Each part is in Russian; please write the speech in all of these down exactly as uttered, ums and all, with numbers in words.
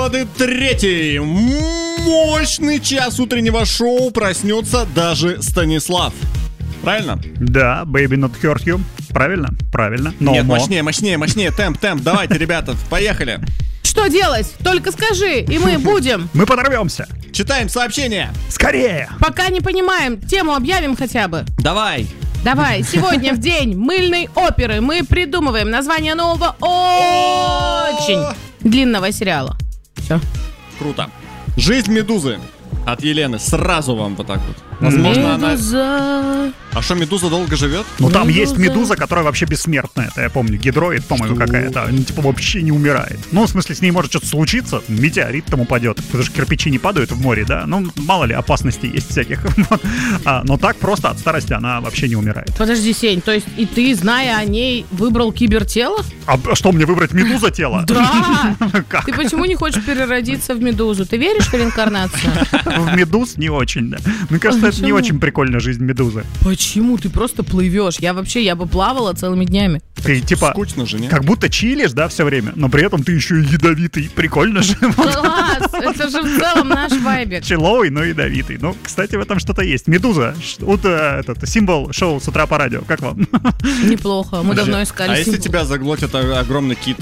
двадцать третий. Мощный час утреннего шоу. Проснется даже Станислав. Правильно? Да, baby not hurt you. Правильно? Правильно. No Нет, more. мощнее, мощнее, мощнее. Темп, темп. Давайте, ребята, поехали. Что делать? Только скажи, и мы будем. Мы подорвемся. Читаем сообщение. Скорее. Пока не понимаем, тему объявим хотя бы. Давай. Давай, сегодня в день мыльной оперы мы придумываем название нового очень длинного сериала. Все. Круто. Жизнь Медузы. От Елены. Сразу вам вот так вот. Возможно, Медуза. она... А что, Медуза долго живет? Ну там Медуза. есть медуза, которая вообще бессмертная. Это я помню, гидроид, по-моему, Что? какая-то. Она типа вообще не умирает. Ну, в смысле, с ней может что-то случиться, метеорит там упадет. Потому что кирпичи не падают в море, да. Ну, мало ли, опасностей есть всяких. А, но так просто от старости она вообще не умирает. Подожди, Сень, то есть и ты, зная о ней, выбрал кибертело? А что, мне выбрать медуза тело? Да! Как? Ты почему не хочешь переродиться в медузу? Ты веришь в реинкарнацию? В медуз не очень, да. Мне кажется, это не Почему? очень прикольная жизнь медузы. Почему? Ты просто плывешь. Я вообще, я бы плавала целыми днями. Ты типа... Скучно же, нет? Как будто чилишь, да, все время, но при этом ты еще и ядовитый. Прикольно же. Класс! Это же в целом наш вайбик. Человый, но ядовитый. Ну, кстати, в этом что-то есть. Медуза. Ш- Вот э, этот символ шоу «С утра по радио». Как вам? Неплохо. Мы давно искали А если символ. тебя заглотит о- огромный кит?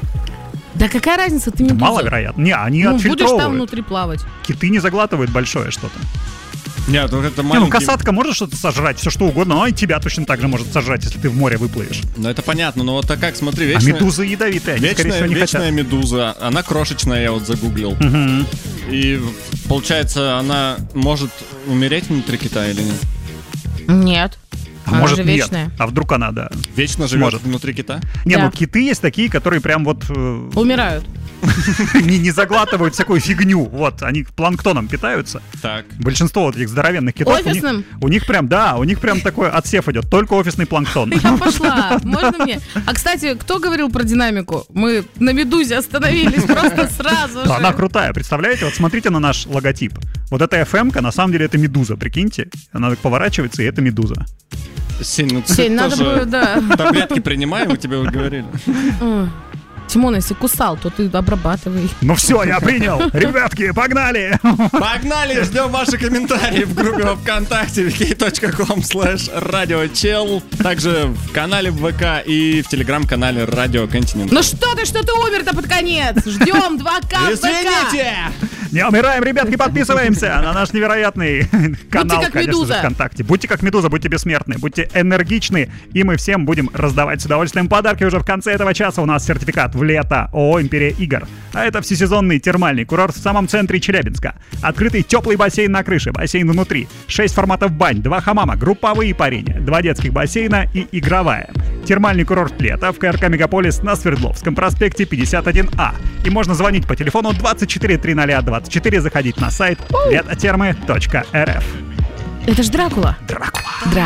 Да какая разница, ты медуза. Маловероятно. Не, они Ну, будешь там отфильтровывают. внутри плавать. Киты не заглатывают большое что-то. Нет, вот это Не, ну маленький... касатка может что-то сожрать, все что угодно, но и тебя точно так же может сожрать, если ты в море выплывешь. Ну это понятно, но вот так как, смотри, А вечная... медузы ядовитые, они, скорее Вечная, всего, не вечная хотят. медуза, она крошечная, я вот загуглил. Мгм. И получается, она может умереть внутри кита или нет? Нет. А Она может же нет. вечная. А вдруг она, да. Вечно живет Может. внутри кита? Не, Да. ну киты есть такие, которые прям вот э, Умирают. не, не заглатывают всякую фигню. Вот, они планктоном питаются. Так. Большинство вот этих здоровенных китов. у них- Офисным? У них прям, да, у них прям такой отсев идет, только офисный планктон. Я пошла. Можно мне? А, кстати, кто говорил про динамику? Мы на медузе остановились просто сразу же. Она крутая, представляете? Вот смотрите на наш логотип. Вот эта эф эм-ка, на самом деле, это медуза, прикиньте. Она так поворачивается, и это медуза. Сень, ну ты Сень, надо тоже было, да. таблетки принимаем, мы тебе уже говорили. Ой. Тимон, если кусал, то ты обрабатывай. Ну все, я принял. Ребятки, погнали! Погнали, ждем ваши комментарии в группе во ВКонтакте ви кей точка ком слэш радиочел, также в канале в ВК и в телеграм-канале Радио Континент. Ну что ты, что ты умер-то под конец? Ждем два ка в ВК. Извините! Не умираем, ребятки, подписываемся на наш невероятный канал, как конечно Медуза. же, ВКонтакте. Будьте как Медуза, будьте бессмертны, будьте энергичны, и мы всем будем раздавать с удовольствием подарки. Уже в конце этого часа у нас сертификат в лето ООО «Империя игр». А это всесезонный термальный курорт в самом центре Челябинска. Открытый теплый бассейн на крыше, бассейн внутри, шесть форматов бань, два хамама, групповые парения, два детских бассейна и игровая. Термальный курорт «Лето» в ка эр ка «Мегаполис» на Свердловском проспекте пятьдесят один А. И можно звонить по телефону двадцать четыре триста двадцать четыре, заходить на сайт летотермы точка эр эф. Это ж Дракула. Дракула. Дракула.